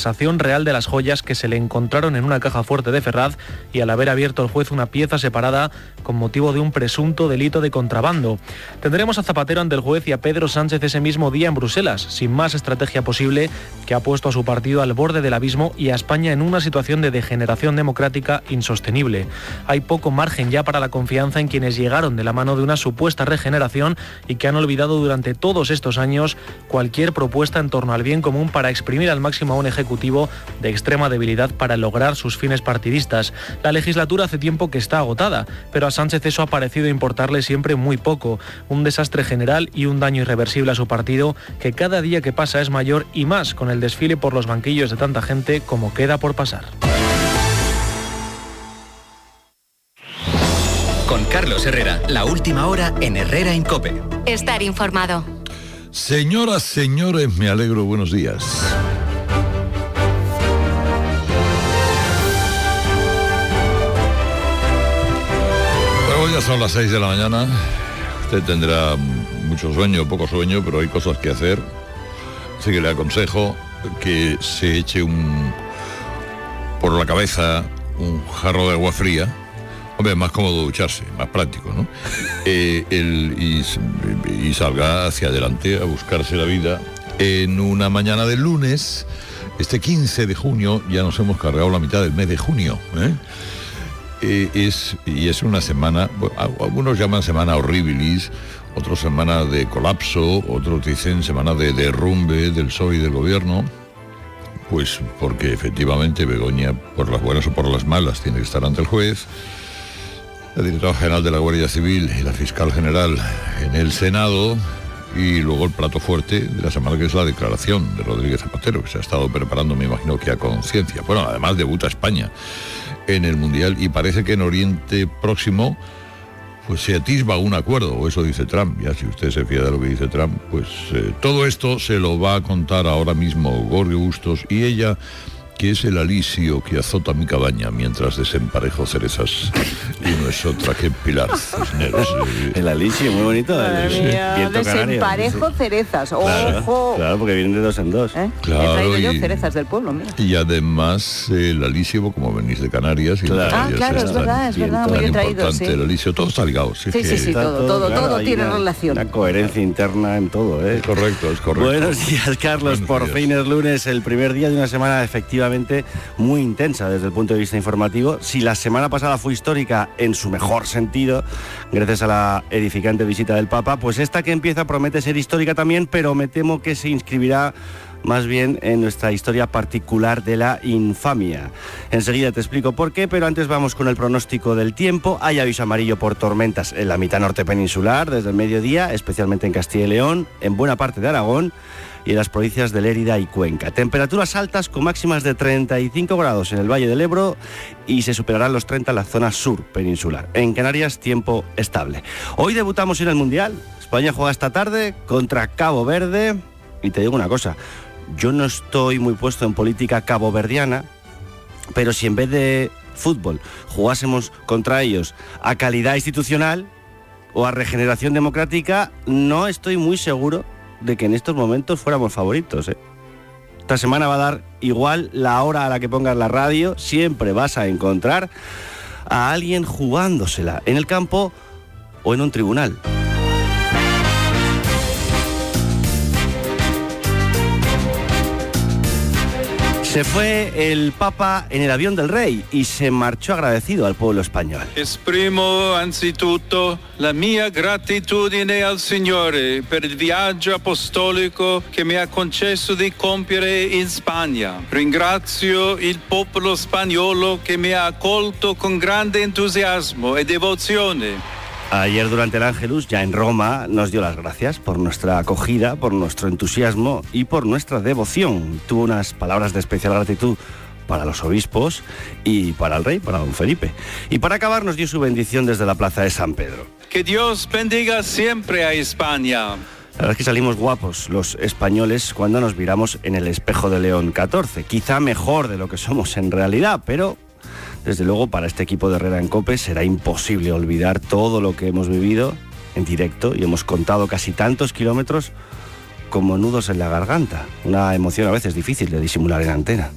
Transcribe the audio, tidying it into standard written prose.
malversación real de las joyas que se le encontraron en una caja fuerte de Ferraz y al haber abierto el juez una pieza separada con motivo de un presunto delito de contrabando. Tendremos a Zapatero ante el juez y a Pedro Sánchez ese mismo día en Bruselas, sin más estrategia posible, que ha puesto a su partido al borde del abismo y a España en una situación de degeneración democrática insostenible. Hay poco margen ya para la confianza en quienes llegaron de la mano de una supuesta regeneración y que han olvidado durante todos estos años cualquier propuesta en torno al bien común para exprimir al máximo a un ejecutivo de extrema debilidad para lograr sus fines partidistas. La legislatura hace tiempo que está agotada, pero a Sánchez eso ha parecido importarle siempre muy poco. Un desastre general y un daño irreversible a su partido que cada día que pasa es mayor y más con el desfile por los banquillos de tanta gente como queda por pasar. Con Carlos Herrera, la última hora en Herrera en COPE. Estar informado. Señoras, señores, me alegro, buenos días. Bueno, ya son las 6 de la mañana. Usted tendrá mucho sueño, poco sueño, pero hay cosas que hacer. Así que le aconsejo que se eche por la cabeza un jarro de agua fría. Hombre, es más cómodo ducharse, más práctico, ¿no? Y salga hacia adelante a buscarse la vida. En una mañana de lunes, este 15 de junio, ya nos hemos cargado la mitad del mes de junio, es una semana, bueno, algunos llaman semana horribilis, otros semana de colapso, otros dicen semana de derrumbe del PSOE y del gobierno. Pues porque efectivamente Begoña, por las buenas o por las malas, tiene que estar ante el juez. La directora general de la Guardia Civil y la fiscal general en el Senado, y luego el plato fuerte de la semana, que es la declaración de Rodríguez Zapatero, que se ha estado preparando, me imagino que a conciencia. Bueno, además debuta España en el Mundial y parece que en Oriente Próximo pues se atisba un acuerdo, o eso dice Trump. Ya si usted se fía de lo que dice Trump, pues todo esto se lo va a contar ahora mismo Gorrio Bustos, y ella, que es el alisio que azota mi cabaña mientras desemparejo cerezas, y no es otra que Pilar Cisneros. El alisio, muy bonito. Desemparejo cerezas, claro, ojo. Claro, porque vienen de dos en dos. Claro, he traído yo cerezas del pueblo, mira. Y además el alisio, como venís de Canarias. Y claro, es verdad, muy bien traído. Sí. El alisio, todo está ligado. Sí, todo tiene relación. Una coherencia interna en todo, ¿eh? Correcto, es correcto. Buenos días, Carlos. Por fin es lunes, el primer día de una semana efectivamente muy intensa desde el punto de vista informativo. Si la semana pasada fue histórica en su mejor sentido, gracias a la edificante visita del Papa, pues esta que empieza promete ser histórica también, pero me temo que se inscribirá más bien en nuestra historia particular de la infamia. Enseguida te explico por qué, pero antes vamos con el pronóstico del tiempo. Hay aviso amarillo por tormentas en la mitad norte peninsular desde el mediodía, especialmente en Castilla y León, en buena parte de Aragón y en las provincias de Lérida y Cuenca. Temperaturas altas con máximas de 35 grados en el Valle del Ebro y se superarán los 30 en la zona sur peninsular. En Canarias, tiempo estable. Hoy debutamos en el Mundial. España juega esta tarde contra Cabo Verde. Y te digo una cosa, yo no estoy muy puesto en política caboverdiana, pero si en vez de fútbol jugásemos contra ellos a calidad institucional o a regeneración democrática, no estoy muy seguro de que en estos momentos fuéramos favoritos, ¿eh? Esta semana va a dar igual la hora a la que pongas la radio, siempre vas a encontrar a alguien jugándosela en el campo o en un tribunal. Se fue el Papa en el avión del Rey y se marchó agradecido al pueblo español. Esprimo anzitutto la mia gratitudine al Signore per il viaggio apostolico che mi ha concesso di compiere in Spagna. Ringrazio il popolo spagnolo che mi ha accolto con grande entusiasmo e devozione. Ayer durante el Ángelus, ya en Roma, nos dio las gracias por nuestra acogida, por nuestro entusiasmo y por nuestra devoción. Tuvo unas palabras de especial gratitud para los obispos y para el rey, para don Felipe. Y para acabar nos dio su bendición desde la plaza de San Pedro. Que Dios bendiga siempre a España. La verdad es que salimos guapos los españoles cuando nos miramos en el espejo de León XIV. Quizá mejor de lo que somos en realidad, pero desde luego para este equipo de Herrera en COPE será imposible olvidar todo lo que hemos vivido en directo y hemos contado casi tantos kilómetros como nudos en la garganta. Una emoción a veces difícil de disimular en antena.